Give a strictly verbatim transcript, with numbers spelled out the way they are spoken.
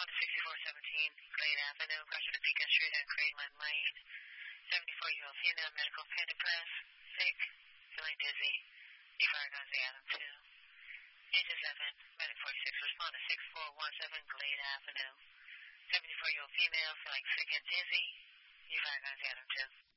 Respond to sixty-four seventeen Glade Avenue, Roger to Beacon Street at Craigland Lane. seventy-four-year-old female, medical panic press, sick, feeling dizzy. E five Gazi Adam two. Engine seven, medic forty-six, respond to six four one seven Glade Avenue. seventy-four-year-old female, feeling sick and dizzy. E five Gazi Adam two.